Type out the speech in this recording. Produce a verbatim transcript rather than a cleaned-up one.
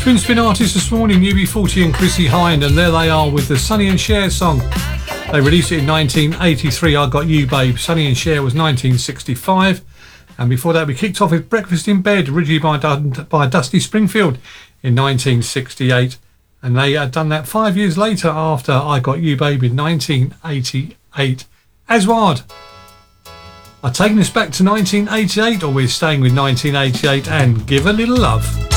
Twin spin artists this morning, U B forty and Chrissy Hind, and there they are with the Sonny and Cher song. They released it in nineteen eighty-three, I Got You Babe. Sonny and Cher was nineteen sixty-five. And before that we kicked off with Breakfast in Bed, originally by, by Dusty Springfield in nineteen sixty-eight. And they had done that five years later after I Got You Babe in nineteen eighty-eight. Aswad. I've taken us back to nineteen eighty-eight, or we're staying with nineteen eighty-eight, and Give a Little Love.